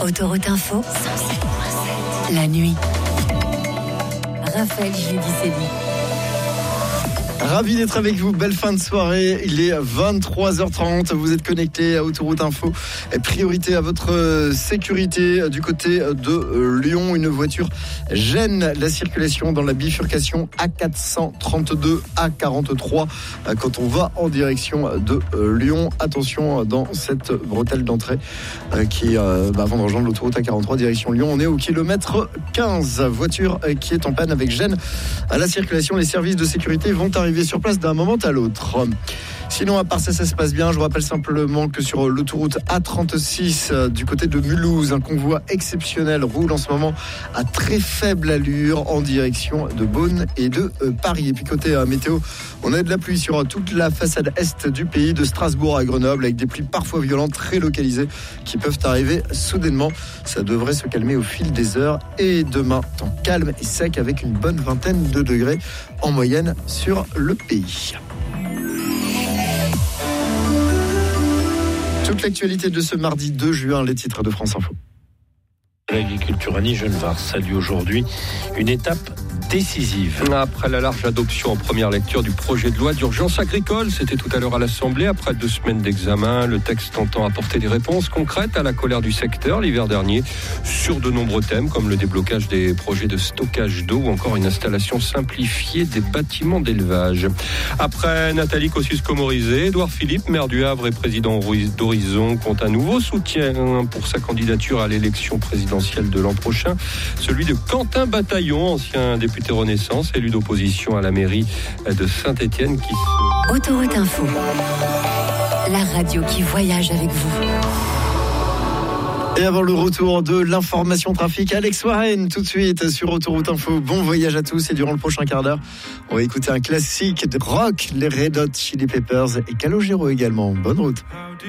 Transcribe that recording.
Autoroute Info, 107.7. La nuit. Raphaël Giudicelli. Ravi d'être avec vous, belle fin de soirée, il est 23h30, vous êtes connectés à Autoroute Info. Priorité à votre sécurité du côté de Lyon, une voiture gêne la circulation dans la bifurcation A432, A43 quand on va en direction de Lyon. Attention dans cette bretelle d'entrée qui avant de rejoindre l'autoroute A43 direction Lyon, on est au kilomètre 15, voiture qui est en panne avec gêne à la circulation. Les services de sécurité vont arriver sur place d'un moment à l'autre. Sinon, à part ça se passe bien. Je vous rappelle simplement que sur l'autoroute A36 du côté de Mulhouse, un convoi exceptionnel roule en ce moment à très faible allure en direction de Beaune et de Paris. Et puis côté météo, on a de la pluie sur toute la façade est du pays, de Strasbourg à Grenoble, avec des pluies parfois violentes, très localisées, qui peuvent arriver soudainement. Ça devrait se calmer au fil des heures. Et demain, temps calme et sec avec une bonne vingtaine de degrés en moyenne sur le pays. Toute l'actualité de ce mardi 2 juin, les titres de France Info. L'agriculture Annie Genevard salue aujourd'hui une étape décisive. Après la large adoption en première lecture du projet de loi d'urgence agricole, c'était tout à l'heure à l'Assemblée, après 2 semaines d'examen, le texte entend apporter des réponses concrètes à la colère du secteur l'hiver dernier sur de nombreux thèmes comme le déblocage des projets de stockage d'eau ou encore une installation simplifiée des bâtiments d'élevage. Après Nathalie Kosciusko-Morizet, Édouard Philippe, maire du Havre et président d'Horizon, compte un nouveau soutien pour sa candidature à l'élection présidentielle de l'an prochain, celui de Quentin Bataillon, ancien député Renaissance, élu d'opposition à la mairie de Saint-Étienne. Autoroute Info, la radio qui voyage avec vous. Et avant le retour de l'information trafic, Alex Warren, tout de suite sur Autoroute Info. Bon voyage à tous et durant le prochain quart d'heure, on va écouter un classique de rock, les Red Hot Chili Peppers et Calogero également. Bonne route.